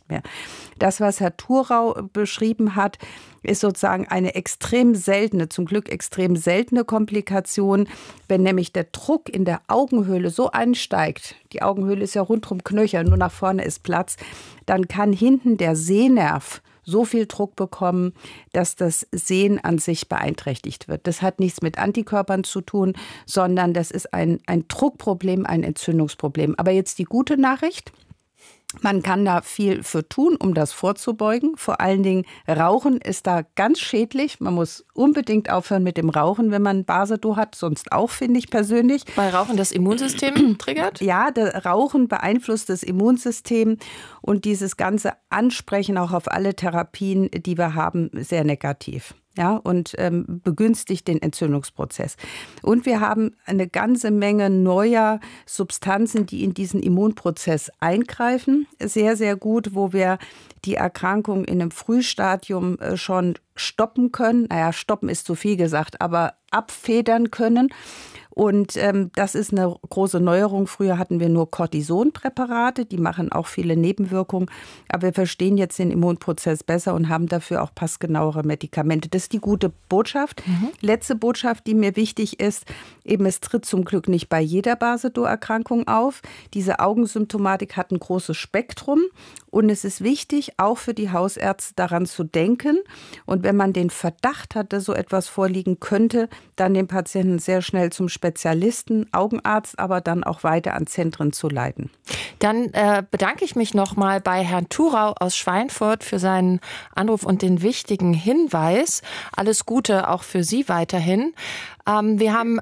nicht mehr. Das, was Herr Thurau beschrieben hat, ist sozusagen eine extrem seltene, zum Glück extrem seltene Komplikation, wenn nämlich der Druck in der Augenhöhle so ansteigt, die Augenhöhle ist ja rundrum Knöchel, nur nach vorne ist Platz, dann kann hinten der Sehnerv so viel Druck bekommen, dass das Sehen an sich beeinträchtigt wird. Das hat nichts mit Antikörpern zu tun, sondern das ist ein Druckproblem, ein Entzündungsproblem. Aber jetzt die gute Nachricht. Man kann da viel für tun, um das vorzubeugen. Vor allen Dingen Rauchen ist da ganz schädlich. Man muss unbedingt aufhören mit dem Rauchen, wenn man Basedow hat. Sonst auch, finde ich persönlich. Weil Rauchen das Immunsystem triggert? Ja, das Rauchen beeinflusst das Immunsystem und dieses ganze Ansprechen auch auf alle Therapien, die wir haben, sehr negativ. Ja, und begünstigt den Entzündungsprozess. Und wir haben eine ganze Menge neuer Substanzen, die in diesen Immunprozess eingreifen. Sehr, sehr gut, wo wir die Erkrankung in einem Frühstadium schon stoppen können. Naja, stoppen ist zu viel gesagt, aber abfedern können. Und das ist eine große Neuerung. Früher hatten wir nur Cortisonpräparate, die machen auch viele Nebenwirkungen. Aber wir verstehen jetzt den Immunprozess besser und haben dafür auch passgenauere Medikamente. Das ist die gute Botschaft. Letzte Botschaft, die mir wichtig ist, eben es tritt zum Glück nicht bei jeder Basedow-Erkrankung auf. Diese Augensymptomatik hat ein großes Spektrum. Und es ist wichtig, auch für die Hausärzte daran zu denken. Und wenn man den Verdacht hat, dass so etwas vorliegen könnte, dann den Patienten sehr schnell zum Spezialisten, Augenarzt, aber dann auch weiter an Zentren zu leiten. Dann bedanke ich mich nochmal bei Herrn Thurau aus Schweinfurt für seinen Anruf und den wichtigen Hinweis. Alles Gute auch für Sie weiterhin. Wir haben...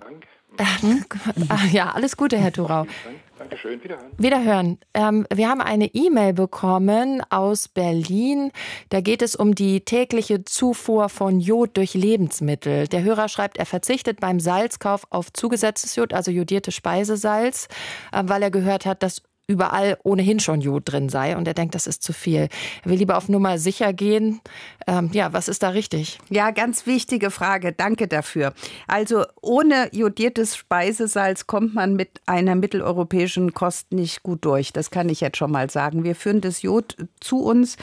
ja, alles Gute, Herr Thurau. Dankeschön, wiederhören. Wir haben eine E-Mail bekommen aus Berlin. Da geht es um die tägliche Zufuhr von Jod durch Lebensmittel. Der Hörer schreibt, er verzichtet beim Salzkauf auf zugesetztes Jod, also jodiertes Speisesalz, weil er gehört hat, dass überall ohnehin schon Jod drin sei und er denkt, das ist zu viel. Er will lieber auf Nummer sicher gehen. Was ist da richtig? Ja, ganz wichtige Frage. Danke dafür. Also ohne jodiertes Speisesalz kommt man mit einer mitteleuropäischen Kost nicht gut durch. Das kann ich jetzt schon mal sagen. Wir führen das Jod zu uns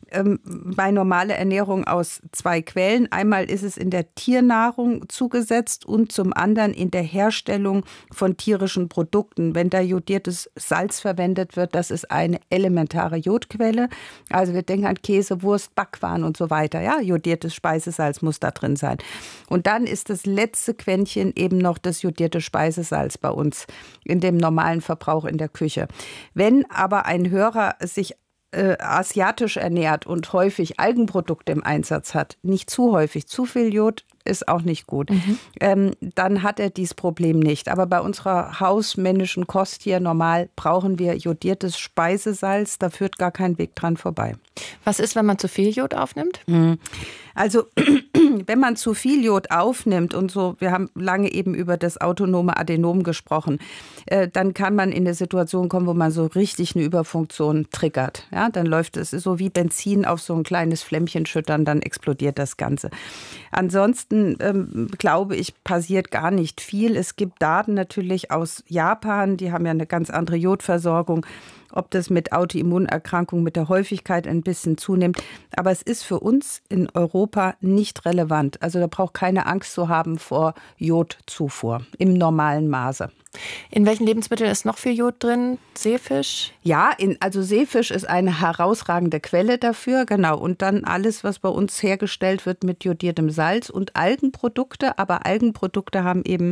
bei normaler Ernährung aus 2 Quellen. Einmal ist es in der Tiernahrung zugesetzt und zum anderen in der Herstellung von tierischen Produkten. Wenn da jodiertes Salz verwendet wird, das ist eine elementare Jodquelle. Also wir denken an Käse, Wurst, Backwaren und so weiter. Ja, jodiertes Speisesalz muss da drin sein. Und dann ist das letzte Quäntchen eben noch das jodierte Speisesalz bei uns in dem normalen Verbrauch in der Küche. Wenn aber ein Hörer sich asiatisch ernährt und häufig Algenprodukte im Einsatz hat, nicht zu häufig, zu viel Jod ist auch nicht gut, dann hat er dieses Problem nicht. Aber bei unserer hausmännischen Kost hier normal brauchen wir jodiertes Speisesalz, da führt gar kein Weg dran vorbei. Was ist, wenn man zu viel Jod aufnimmt? Also wenn man zu viel Jod aufnimmt und so, wir haben lange eben über das autonome Adenom gesprochen, dann kann man in eine Situation kommen, wo man so richtig eine Überfunktion triggert. Ja, dann läuft es so wie Benzin auf so ein kleines Flämmchen schüttern, dann explodiert das Ganze. Ansonsten glaube ich, passiert gar nicht viel. Es gibt Daten natürlich aus Japan, die haben ja eine ganz andere Jodversorgung. Ob das mit Autoimmunerkrankungen, mit der Häufigkeit ein bisschen zunimmt. Aber es ist für uns in Europa nicht relevant. Also da braucht keine Angst zu haben vor Jodzufuhr im normalen Maße. In welchen Lebensmitteln ist noch viel Jod drin? Seefisch? Ja, also Seefisch ist eine herausragende Quelle dafür, genau. Und dann alles, was bei uns hergestellt wird mit jodiertem Salz und Algenprodukte. Aber Algenprodukte haben eben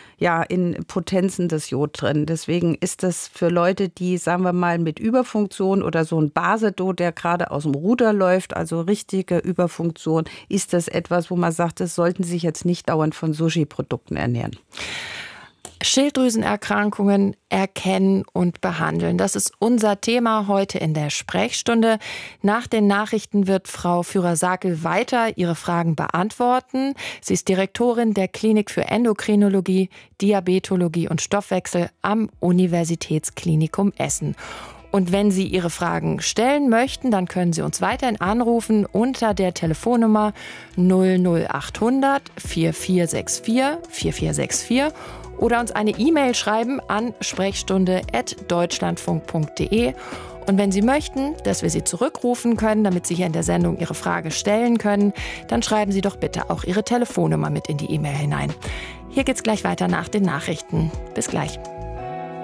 in Potenzen das Jod drin. Deswegen ist das für Leute, die, sagen wir mal, mit Überfunktion oder so ein Basedow, der gerade aus dem Ruder läuft, also richtige Überfunktion, ist das etwas, wo man sagt, das sollten Sie sich jetzt nicht dauernd von Sushi-Produkten ernähren. Schilddrüsenerkrankungen erkennen und behandeln. Das ist unser Thema heute in der Sprechstunde. Nach den Nachrichten wird Frau Führer-Sakel weiter Ihre Fragen beantworten. Sie ist Direktorin der Klinik für Endokrinologie, Diabetologie und Stoffwechsel am Universitätsklinikum Essen. Und wenn Sie Ihre Fragen stellen möchten, dann können Sie uns weiterhin anrufen unter der Telefonnummer 00800 4464 4464 oder uns eine E-Mail schreiben an sprechstunde@deutschlandfunk.de. Und wenn Sie möchten, dass wir Sie zurückrufen können, damit Sie hier in der Sendung Ihre Frage stellen können, dann schreiben Sie doch bitte auch Ihre Telefonnummer mit in die E-Mail hinein. Hier geht's gleich weiter nach den Nachrichten. Bis gleich.